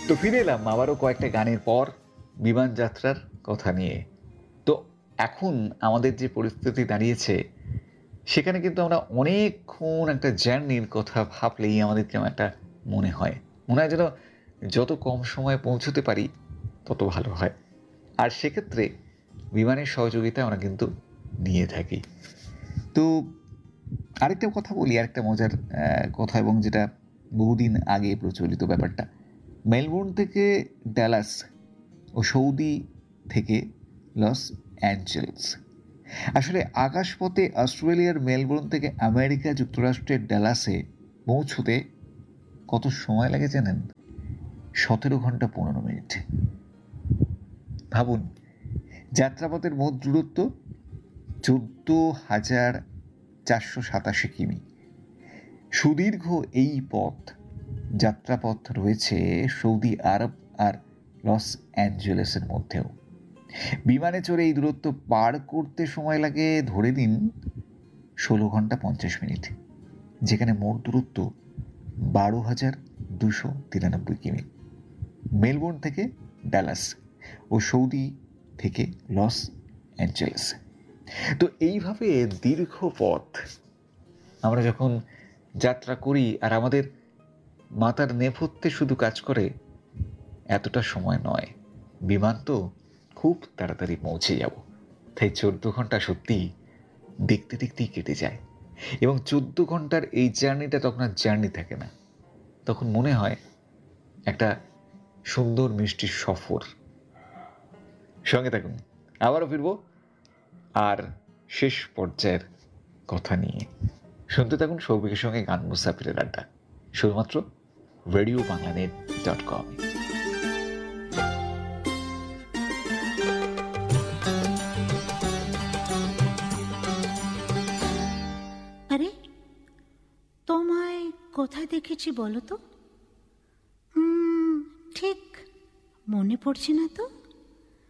তো ফিরে এলাম আবারও কয়েকটা গানের পর বিমান যাত্রার কথা নিয়ে। তো এখন আমাদের যে পরিস্থিতি দাঁড়িয়েছে সেখানে কিন্তু আমরা অনেকক্ষণ একটা জার্নির কথা ভাবলেই আমাদের কেমন একটা মনে হয় যেন যত কম সময়ে পৌঁছতে পারি তত ভালো হয়। আর সেক্ষেত্রে বিমানের সহযোগিতা আমরা কিন্তু নিয়ে থাকি। তো আরেকটা কথা বলি, আরেকটা মজার কথা, এবং যেটা বহুদিন আগে প্রচলিত ব্যাপারটা, মেলবোর্ন থেকে ডালাস ও সৌদি থেকে লস অ্যাঞ্জেলস। আসলে আকাশপথে অস্ট্রেলিয়ার মেলবোর্ন থেকে আমেরিকা যুক্তরাষ্ট্রের ডালাসে পৌঁছতে কত সময় লাগে জানেন? 17 ঘন্টা 15 মিনিট। ভাবুন, যাত্রাপথের মোট দূরত্ব 14,487 কিমি। সুদীর্ঘ এই পথ যাত্রাপথ রয়েছে সৌদি আরব আর লস অ্যাঞ্জেলেসের মধ্যেও। বিমানে চড়ে এই দূরত্ব পার করতে সময় লাগে ধরে দিন 16 ঘন্টা 50 মিনিট, যেখানে মোট দূরত্ব 12,293 কিমি। মেলবোর্ন থেকে ডালাস ও সৌদি থেকে লস অ্যাঞ্জেলেস। তো এইভাবে দীর্ঘ পথ আমরা যখন যাত্রা করি আর আমাদের মাথার নেপথ্যে শুধু কাজ করে এতটা সময় নয়, বিমান তো খুব তাড়াতাড়ি পৌঁছে যাব, তাই 14 ঘন্টা সত্যিই দেখতে দেখতেই কেটে যায়। এবং 14 ঘন্টার এই জার্নিটা তখন আর জার্নি থাকে না, তখন মনে হয় একটা সুন্দর মিষ্টি সফর। সঙ্গে থাকুন, আবারও ফিরবো আর শেষ পর্যায়ের কথা নিয়ে। শুনতে থাকুন সৌভিকের সঙ্গে গান মুসাফিরের আড্ডা, শুধুমাত্র RadioBanglaNet.com। আরে, তোমায় কোথায় দেখেছি বলো তো? ঠিক মনে পড়ছে না তো।